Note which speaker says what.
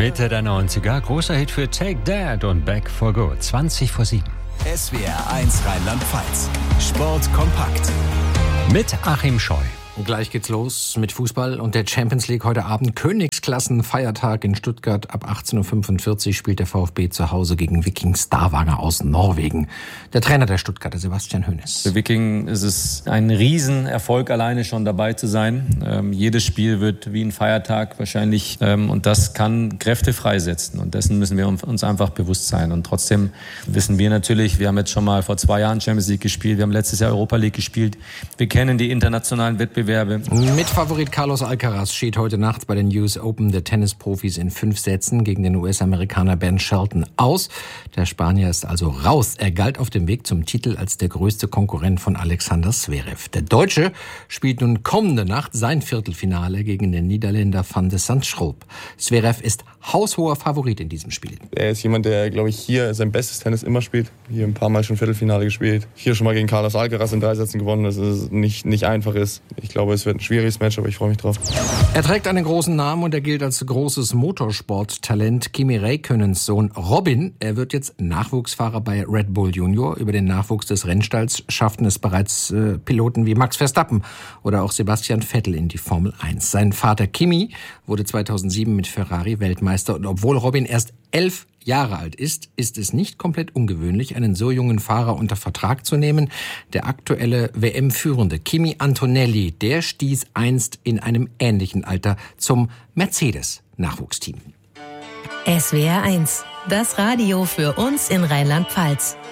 Speaker 1: Mitte der 90er, großer Hit für Take That und Back for Good, 7:20.
Speaker 2: SWR 1 Rheinland-Pfalz. Sport kompakt.
Speaker 1: Mit Achim Scheu.
Speaker 3: Und gleich geht's los mit Fußball und der Champions League heute Abend. Königsklassenfeiertag in Stuttgart. Ab 18:45 Uhr spielt der VfB zu Hause gegen Viking Stavanger aus Norwegen. Der Trainer der Stuttgarter, Sebastian Hoeneß.
Speaker 4: Für Viking ist es ein Riesenerfolg, alleine schon dabei zu sein. Jedes Spiel wird wie ein Feiertag wahrscheinlich. Und das kann Kräfte freisetzen. Und dessen müssen wir uns einfach bewusst sein. Und trotzdem wissen wir natürlich, wir haben jetzt schon mal vor 2 Jahren Champions League gespielt. Wir haben letztes Jahr Europa League gespielt. Wir kennen die internationalen Wettbewerbe.
Speaker 3: Mitfavorit Carlos Alcaraz schied heute Nacht bei den US Open der Tennisprofis in 5 Sätzen gegen den US-Amerikaner Ben Shelton aus. Der Spanier ist also raus. Er galt auf dem Weg zum Titel als der größte Konkurrent von Alexander Zverev. Der Deutsche spielt nun kommende Nacht sein Viertelfinale gegen den Niederländer Van de Zandschulp. Zverev ist haushoher Favorit in diesem Spiel.
Speaker 5: Er ist jemand, der, glaube ich, hier sein bestes Tennis immer spielt. Hier ein paar Mal schon Viertelfinale gespielt. Hier schon mal gegen Carlos Alcaraz in 3 Sätzen gewonnen, dass es nicht einfach ist. Ich glaube, es wird ein schwieriges Match, aber ich freue mich drauf.
Speaker 3: Er trägt einen großen Namen und er gilt als großes Motorsporttalent. Kimi Räikkönens Sohn Robin, er wird jetzt Nachwuchsfahrer bei Red Bull Junior. Über den Nachwuchs des Rennstalls schafften es bereits Piloten wie Max Verstappen oder auch Sebastian Vettel in die Formel 1. Sein Vater Kimi wurde 2007 mit Ferrari Weltmeister und obwohl Robin erst 11 Jahre alt ist, ist es nicht komplett ungewöhnlich, einen so jungen Fahrer unter Vertrag zu nehmen. Der aktuelle WM-Führende Kimi Antonelli, der stieß einst in einem ähnlichen Alter zum Mercedes-Nachwuchsteam.
Speaker 6: SWR 1, das Radio für uns in Rheinland-Pfalz.